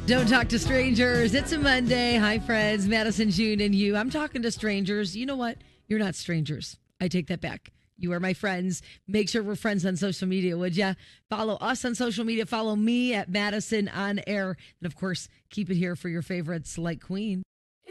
Don't talk to strangers. It's a Monday. Hi, friends. Madison, June, and you. I'm talking to strangers. You know what? You're not strangers. I take that back. You are my friends. Make sure we're friends on social media, would ya? Follow us on social media. Follow me at Madison on Air. And, of course, keep it here for your favorites like Queen.